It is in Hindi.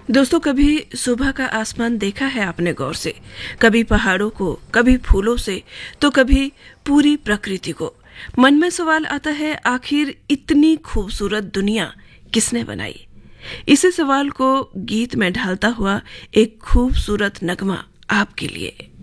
दोस्तों, कभी सुबह का आसमान देखा है आपने गौर से? कभी पहाड़ों को, कभी फूलों से, तो कभी पूरी प्रकृति को। मन में सवाल आता है, आखिर इतनी खूबसूरत दुनिया किसने बनाई? इसी सवाल को गीत में ढालता हुआ एक खूबसूरत नगमा आपके लिए।